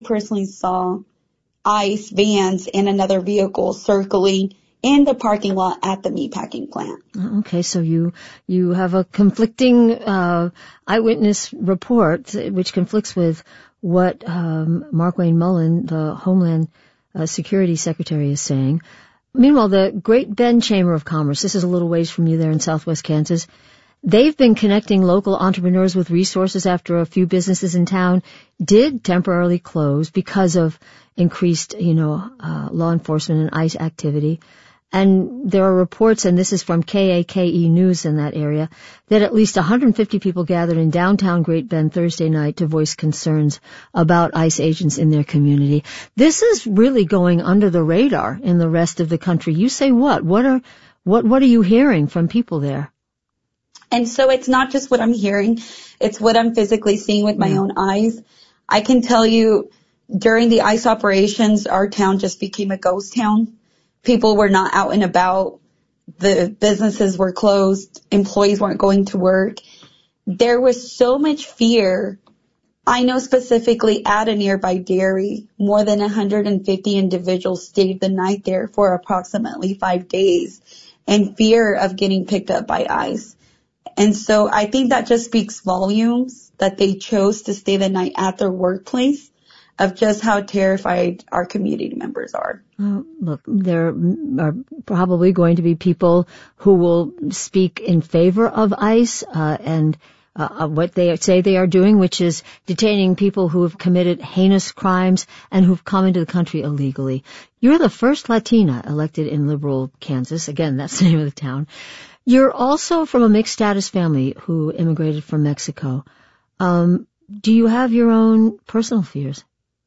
personally saw ICE vans and another vehicle circling in the parking lot at the meatpacking plant. Okay, so you have a conflicting eyewitness report, which conflicts with what Markwayne Mullin, the Homeland Security Secretary, is saying. Meanwhile, the Great Bend Chamber of Commerce, this is a little ways from you there in southwest Kansas, they've been connecting local entrepreneurs with resources after a few businesses in town did temporarily close because of increased, law enforcement and ICE activity. And there are reports, and this is from KAKE News in that area, that at least 150 people gathered in downtown Great Bend Thursday night to voice concerns about ICE agents in their community. This is really going under the radar in the rest of the country. You say what? What are you hearing from people there? And so it's not just what I'm hearing, it's what I'm physically seeing with my own eyes. I can tell you during the ICE operations, our town just became a ghost town. People were not out and about. The businesses were closed. Employees weren't going to work. There was so much fear. I know specifically at a nearby dairy, more than 150 individuals stayed the night there for approximately 5 days in fear of getting picked up by ICE. And so I think that just speaks volumes that they chose to stay the night at their workplace, of just how terrified our community members are. Look, there are probably going to be people who will speak in favor of ICE and what they say they are doing, which is detaining people who have committed heinous crimes and who've come into the country illegally. You're the first Latina elected in liberal Kansas. Again, that's the name of the town. You're also from a mixed status family who immigrated from Mexico. Do you have your own personal fears?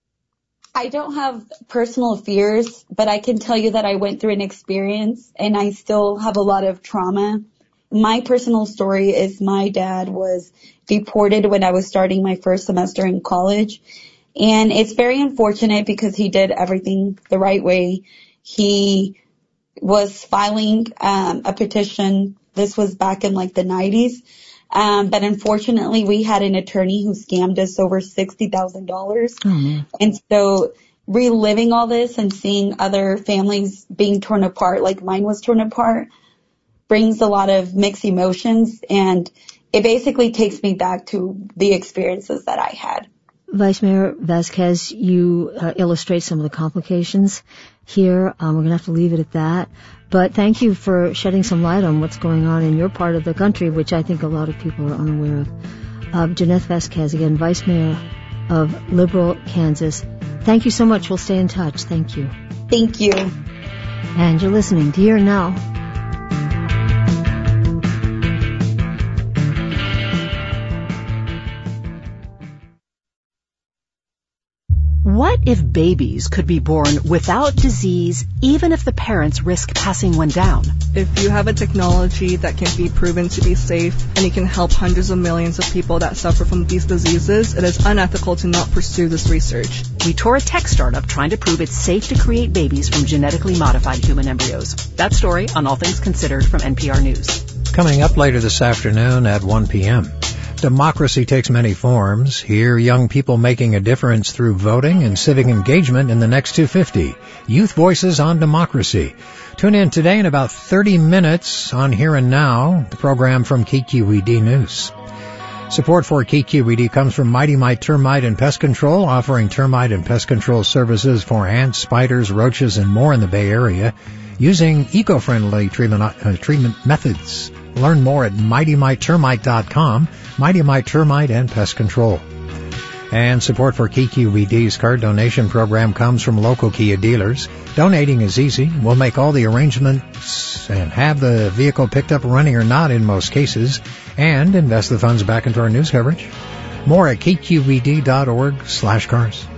I don't have personal fears, but I can tell you that I went through an experience and I still have a lot of trauma. My personal story is my dad was deported when I was starting my first semester in college. And it's very unfortunate because he did everything the right way. He was filing a petition. This was back in like the 90s. But unfortunately, we had an attorney who scammed us over $60,000. Oh, and so reliving all this and seeing other families being torn apart, like mine was torn apart, brings a lot of mixed emotions. And it basically takes me back to the experiences that I had. Vice Mayor Vasquez, you illustrate some of the complications here. We're going to have to leave it at that. But thank you for shedding some light on what's going on in your part of the country, which I think a lot of people are unaware of. Jeanette Vasquez, again, Vice Mayor of Liberal Kansas. Thank you so much. We'll stay in touch. Thank you. Thank you. And you're listening to Here Now. What if babies could be born without disease, even if the parents risk passing one down? If you have a technology that can be proven to be safe and it can help hundreds of millions of people that suffer from these diseases, it is unethical to not pursue this research. We tour a tech startup trying to prove it's safe to create babies from genetically modified human embryos. That story on All Things Considered from NPR News. Coming up later this afternoon at 1 p.m. Democracy takes many forms. Hear young people making a difference through voting and civic engagement in the next 250. Youth Voices on Democracy. Tune in today in about 30 minutes on Here and Now, the program from KQED News. Support for KQED comes from Mighty Mite Termite and Pest Control, offering termite and pest control services for ants, spiders, roaches, and more in the Bay Area, using eco-friendly treatment methods. Learn more at MightyMiteTermite.com. Mighty Mite Termite and Pest Control. And support for KQED's card donation program comes from local Kia dealers. Donating is easy. We'll make all the arrangements and have the vehicle picked up running or not in most cases, and invest the funds back into our news coverage. More at kqed.org/cars.